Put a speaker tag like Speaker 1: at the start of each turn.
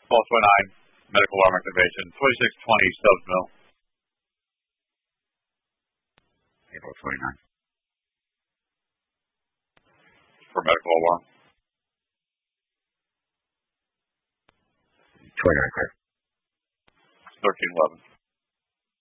Speaker 1: 1229, medical alarm activation. 2620, Stubbs Mill.
Speaker 2: April 29.
Speaker 1: For medical alarm.
Speaker 2: 29 clear.
Speaker 1: 1311.